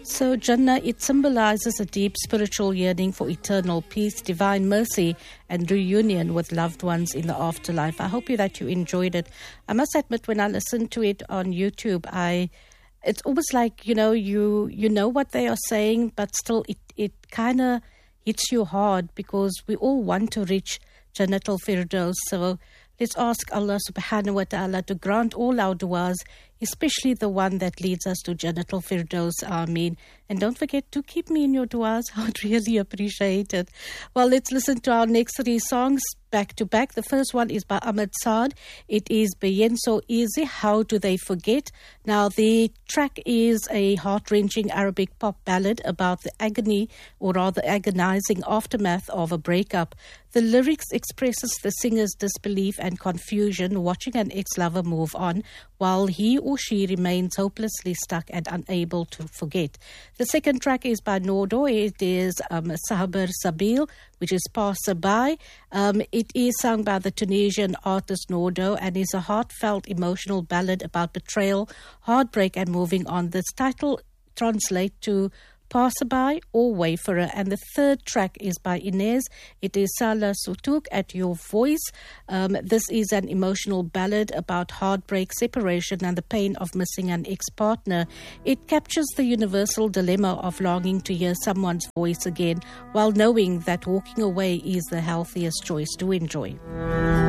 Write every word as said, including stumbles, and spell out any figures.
So, Jannah, it symbolizes a deep spiritual yearning for eternal peace, divine mercy, and reunion with loved ones in the afterlife. I hope you that you enjoyed it. I must admit, when I listened to it on YouTube, I it's almost like, you know, you you know what they are saying, but still it, it kind of hits you hard because we all want to reach Jannatul Firdaus. So let's ask Allah subhanahu wa ta'ala to grant all our du'as, especially the one that leads us to Jannatul Firdaus. Ameen. And don't forget to keep me in your du'as. I would really appreciate it. Well, let's listen to our next three songs back to back. The first one is by Ahmed Saad. It is Bayen So Easy, How Do They Forget? Now, the track is a heart-wrenching Arabic pop ballad about the agony, or rather agonizing aftermath of a breakup. The lyrics expresses the singer's disbelief and confusion watching an ex-lover move on while he or she remains hopelessly stuck and unable to forget. The second track is by Nordo. It is um, Sahaber Sabil, which is Passerby. Um, it is sung by the Tunisian artist Nordo and is a heartfelt, emotional ballad about betrayal, heartbreak, and moving on. This title translates to Passerby or Wayfarer. And the third track is by Inez. It is Salah Sutuk, At Your Voice. Um, this is an emotional ballad about heartbreak, separation, and the pain of missing an ex-partner. It captures the universal dilemma of longing to hear someone's voice again while knowing that walking away is the healthiest choice. Do enjoy.